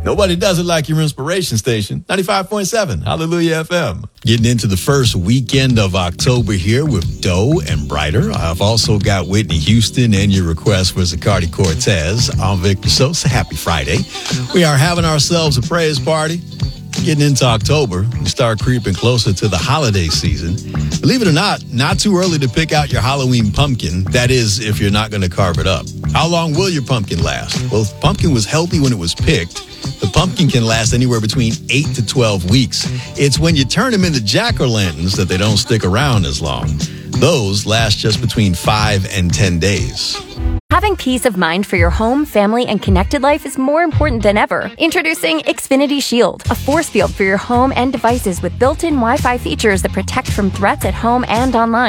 Nobody does it like your inspiration station. 95.7 Hallelujah FM. Getting into the first weekend of October here with Doe and Brighter. I've also got Whitney Houston and your request for Zaccardi Cortez. I'm Victor Sosa. Happy Friday. We are having ourselves a praise party. Getting into October, we start creeping closer to the holiday season. Believe it or not too early to pick out your Halloween pumpkin. That is, if you're not going to carve it up. How long will your pumpkin last? Well, if the pumpkin was healthy when it was picked, the pumpkin can last anywhere between 8 to 12 weeks. It's when you turn them into jack-o'-lanterns that they don't stick around as long. Those last just between 5 and 10 days. Having peace of mind for your home, family, and connected life is more important than ever. Introducing Xfinity Shield, a force field for your home and devices with built-in Wi-Fi features that protect from threats at home and online.